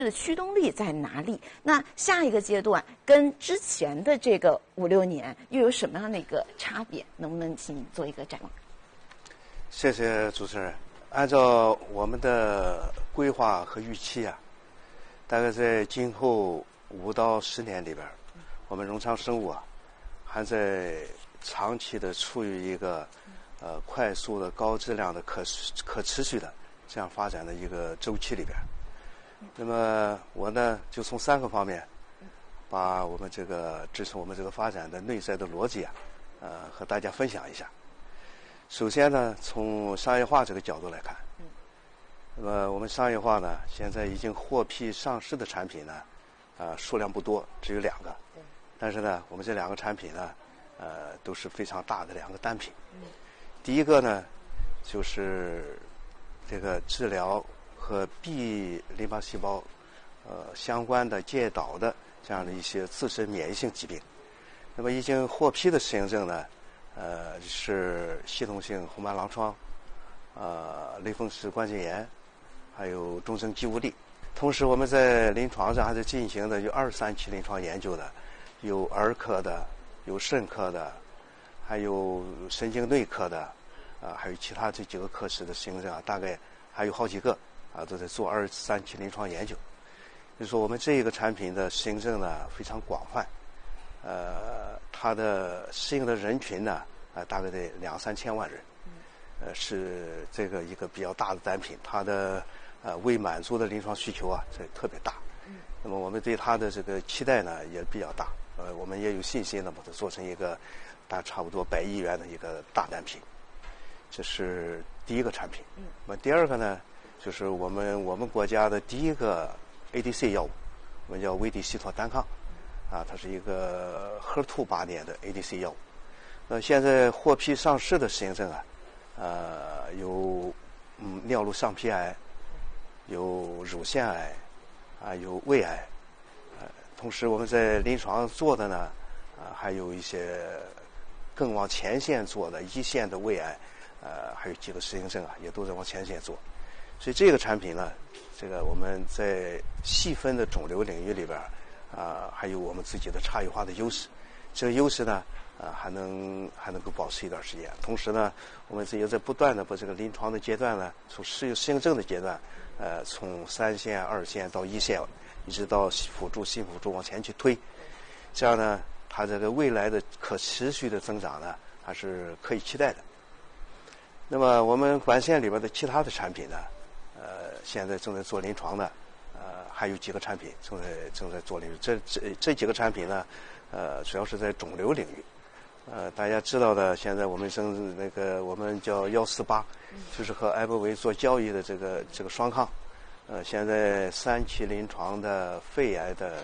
的驱动力在哪里？那下一个阶段跟之前的这个5-6年又有什么样的一个差别？能不能请你做一个展望？ 谢谢主持人。按照我们的规划和预期啊，大概在今后5到10年里边，我们荣昌生物啊，还在长期的处于一个快速的、高质量的、可持续的这样发展的一个周期里边。那么我呢，就从3个方面，把我们这个支撑我们这个发展的内在的逻辑啊，和大家分享一下。首先呢，从商业化这个角度来看，那么我们商业化呢，现在已经获批上市的产品呢，数量不多，只有2个。但是呢，我们这2个产品呢，都是非常大的2个单品。第一个呢，就是这个治疗和 B 淋巴细胞相关的介导的这样的一些自身免疫性疾病。那么已经获批的适应症呢，是系统性红斑狼疮、类风湿关节炎，还有重症肌无力。同时，我们在临床上还在进行的有23期临床研究的，有儿科的，有肾科的，还有神经内科的，还有其他这几个科室的适应症啊，大概还有好几个都在做23期临床研究。就是说，我们这个产品的适应症呢非常广泛，它的适应的人群呢大概得2-3千万人，是这个一个比较大的单品，它的未满足的临床需求啊这特别大。那么我们对它的这个期待呢也比较大，我们也有信心的把它做成一个差不多100亿元的一个大单品。这是第一个产品。那么第二个呢，就是我们国家的第一个 ADC 药物，我们叫威迪西妥单抗，它是一个HER2靶点的 ADC 药物。现在获批上市的适应症啊，有尿路上皮癌，有乳腺癌，有胃癌，同时我们在临床做的呢，还有一些更往前线做的1线的胃癌，还有几个适应症也都在往前线做。所以这个产品呢，这个我们在细分的肿瘤领域里边还有我们自己的差异化的优势。这个优势呢，还能够保持一段时间。同时呢，我们也在不断的把这个临床的阶段呢，从适应症的阶段，从3线、2线到1线，一直到新辅助往前去推。这样呢，它这个未来的可持续的增长呢，还是可以期待的。那么我们管线里边的其他的产品呢，现在正在做临床的，还有几个产品正在做临床。这几个产品呢，主要是在肿瘤领域。大家知道的，现在我们我们叫148，就是和艾伯维做交易的这个双抗。现在3期临床的肺癌的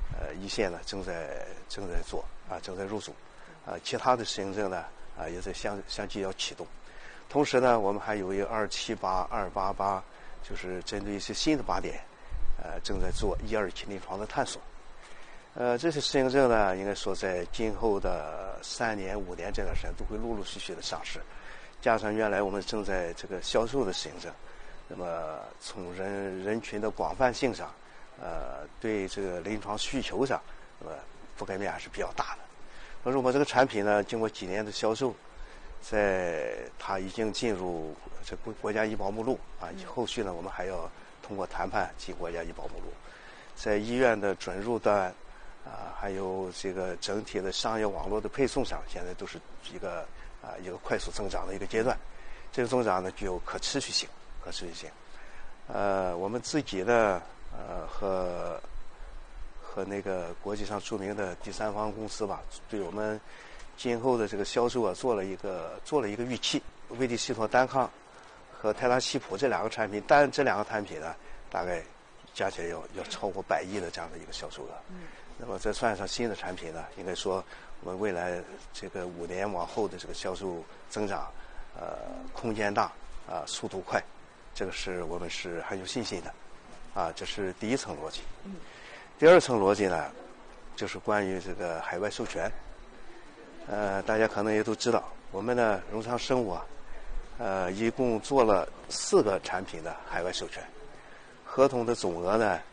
1线呢正在做正在入组，其他的适应症呢也在相继要启动。同时呢，我们还有一个278、288，就是针对一些新的靶点，正在做1、2期临床的探索。这些适应症呢，应该说在今后的3年、5年这段时间都会陆陆续续的上市，加上原来我们正在这个销售的适应症，那么从人群的广泛性上，对这个临床需求上，那么覆盖面还是比较大的。而我们这个产品呢，经过几年的销售，它已经进入这国家医保目录后续呢，我们还要通过谈判进国家医保目录，在医院的准入端还有这个整体的商业网络的配送上，现在都是一个快速增长的一个阶段。这个增长呢具有可持续性。我们自己呢和那个国际上著名的第三方公司吧，对我们今后的这个销售做了一个预期。威迪西妥单抗和泰拉西普这2个产品，但这2个产品呢，大概加起来要超过100亿的这样的一个销售额。那么再算上新的产品呢，应该说我们未来这个5年往后的这个销售增长，空间大速度快，这个我们是很有信心的这是第一层逻辑。第二层逻辑呢，就是关于这个海外授权。大家可能也都知道，我们呢荣昌生物一共做了4个产品的海外授权，合同的总额呢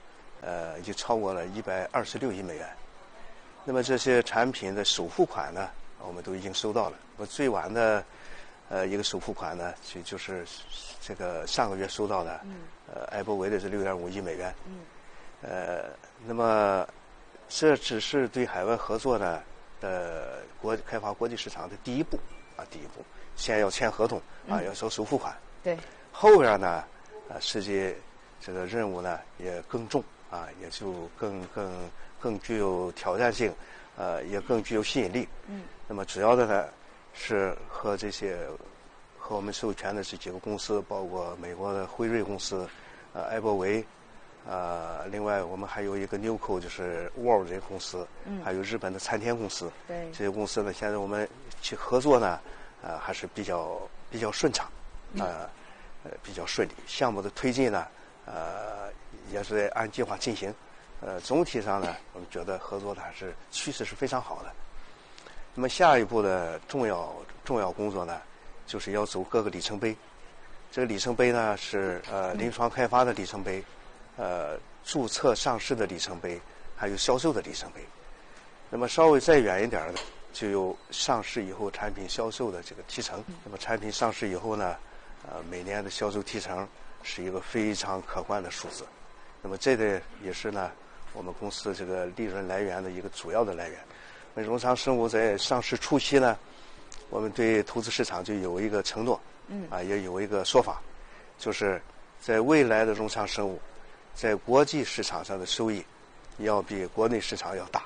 已经超过了126亿美元。那么这些产品的首付款呢，我们都已经收到了。我最晚的一个首付款呢，就是这个上个月收到的，艾伯维的是6.5亿美元。那么这只是对海外合作呢开发国际市场的第一步。先要签合同要收首付款。 对。 后边呢，实际这个任务呢也更重也就更具有挑战性，也更具有吸引力。那么主要的呢是和我们授权的这几个公司，包括美国的辉瑞公司，艾伯维，另外我们还有一个 Newco 就是 World 这个公司，还有日本的参天公司。 对。这些公司呢，现在我们去合作呢，还是比较顺畅，比较顺利。项目的推进呢，也是按计划进行。总体上呢，我们觉得合作的还是趋势是非常好的。那么下一步的重要工作呢，就是要走各个里程碑。这个里程碑呢是临床开发的里程碑，注册上市的里程碑，还有销售的里程碑。那么稍微再远一点的，就有上市以后产品销售的这个提成。那么产品上市以后呢，每年的销售提成是一个非常可观的数字。那么这个也是呢，我们公司这个利润来源的一个主要的来源。那荣昌生物在上市初期呢，我们对投资市场就有一个承诺，也有一个说法，就是在未来的荣昌生物在国际市场上的收益要比国内市场要大。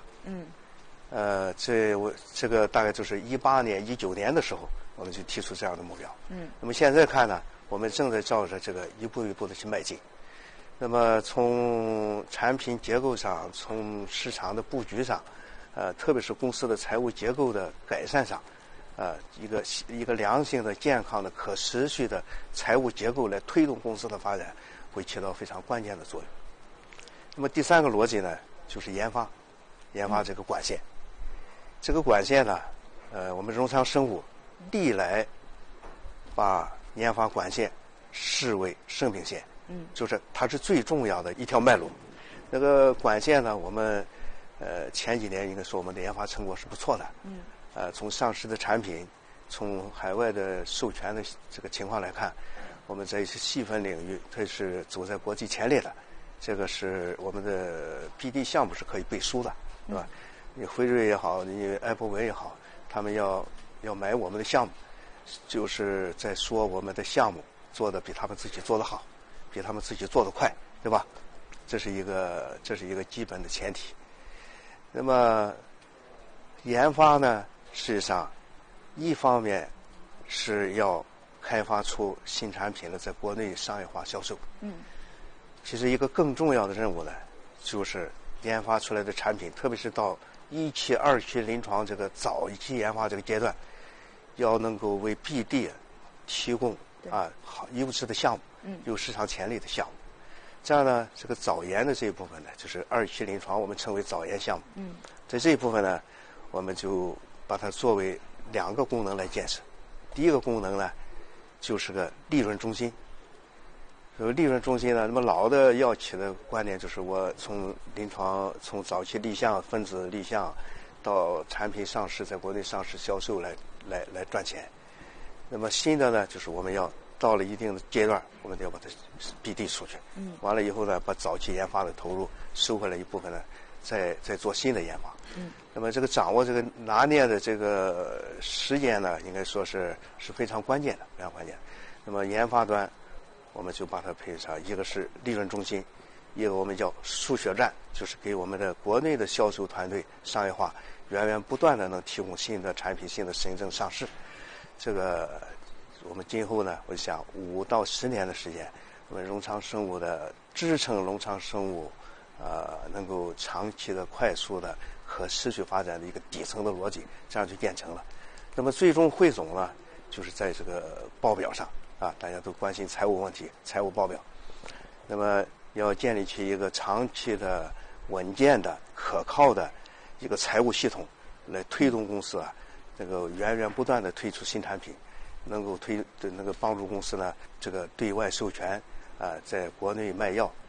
这个大概就是18年、19年的时候，我们就提出这样的目标。那么现在看呢，我们正在照着这个一步一步的去迈进。那么从产品结构上，从市场的布局上，特别是公司的财务结构的改善上，一个良性的、健康的、可持续的财务结构来推动公司的发展，会起到非常关键的作用。那么第三个逻辑呢，就是研发这个管线。这个管线呢，我们荣昌生物历来把研发管线视为生命线，就是它是最重要的一条脉络。那个管线呢，我们前几年应该说我们的研发成果是不错的。从上市的产品，从海外的授权的这个情况来看，我们在一些细分领域，它是走在国际前列的。这个是我们的 BD 项目是可以背书的，对吧？你辉瑞也好，你艾伯维也好，他们要买我们的项目，就是在说我们的项目做的比他们自己做的好，比他们自己做的快，对吧？这是一个基本的前提。那么研发呢，实际上一方面是要开发出新产品的在国内商业化销售。其实一个更重要的任务呢，就是研发出来的产品，特别是到1期、2期临床这个早期研发这个阶段，要能够为 BD 提供好优质的项目，有市场潜力的项目。这样呢，这个早研的这一部分呢，就是2期临床，我们称为早研项目。在这一部分呢，我们就把它作为2个功能来建设。第一个功能呢，就是个利润中心。利润中心呢，那么老的药企的观念就是我从临床从早期立项、分子立项到产品上市，在国内上市销售来赚钱。那么新的呢，就是我们要到了一定的阶段，我们要把它 BD 出去。完了以后呢，把早期研发的投入收回来一部分呢，再做新的研发。那么这个掌握这个拿捏的这个时间呢，应该说是非常关键的，非常关键。那么研发端，我们就把它配上，一个是利润中心，一个我们叫输血站，就是给我们的国内的销售团队商业化源源不断的能提供新的产品、新的申请上市。这个我们今后呢，我想5到10年的时间，我们荣昌生物的支撑荣昌生物能够长期的、快速的、可持续发展的一个底层的逻辑，这样就建成了。那么最终汇总呢，就是在这个报表上。大家都关心财务问题，财务报表。那么要建立起一个长期的、稳健的、可靠的一个财务系统，来推动公司这个源源不断的推出新产品，能够帮助公司呢这个对外授权在国内卖药，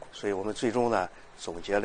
所以我们最终呢总结了